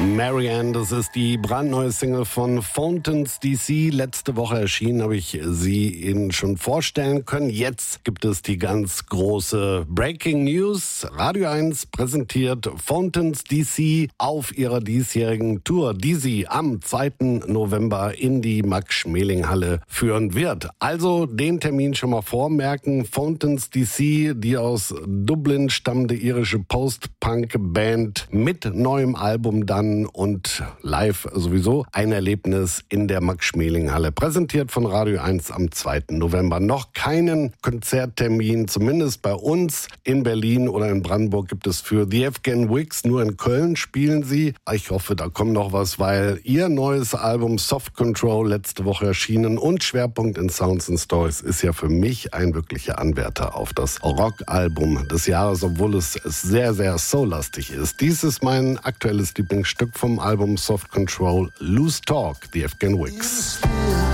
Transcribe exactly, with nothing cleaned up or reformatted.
Marianne, das ist die brandneue Single von Fountains D C. Letzte Woche erschienen, habe ich sie Ihnen schon vorstellen können. Jetzt gibt es die ganz große Breaking News. Radio eins präsentiert Fountains D C auf ihrer diesjährigen Tour, die sie am zweiten November in die Max-Schmeling-Halle führen wird. Also den Termin schon mal vormerken. Fountains D C, die aus Dublin stammende irische Post-Punk-Band mit neuem Album dann und live sowieso ein Erlebnis in der Max-Schmeling-Halle. Präsentiert von Radio eins am zweiten November. Noch keinen Konzerttermin, zumindest bei uns in Berlin oder in Brandenburg gibt es für The Afghan Wigs. Nur in Köln spielen sie. Ich hoffe, da kommt noch was, weil ihr neues Album Soft Control letzte Woche erschienen und Schwerpunkt in Sounds and Stories ist ja für mich ein wirklicher Anwärter auf das Rockalbum des Jahres, obwohl es sehr, sehr soul-lastig ist. Dies ist mein aktuelles Lieblingsstück vom Album Soft Control, Loose Talk, The Afghan Wigs.